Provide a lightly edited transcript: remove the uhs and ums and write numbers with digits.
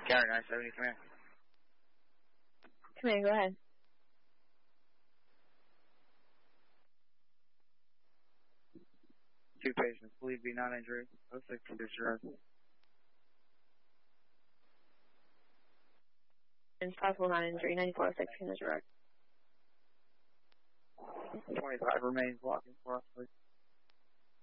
County 970, come here. Come in, go ahead. Two patients, believed to be non-injured. 06 condition road. And possible non-injury, 9406 condition road. 25 remains walking for us, please.